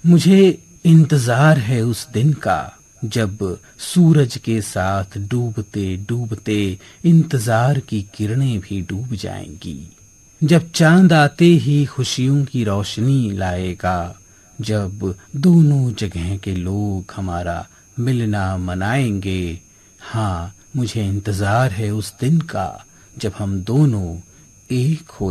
मुझे इंतजार है उस दिन का जब सूरज के साथ डूबते डूबते इंतजार की किरणें भी डूब जाएंगी। जब चांद आते ही खुशियों की रोशनी लाएगा, जब दोनों जगह के लोग हमारा मिलना मनाएंगे। हाँ, मुझे इंतजार है उस दिन का जब हम दोनों एक हो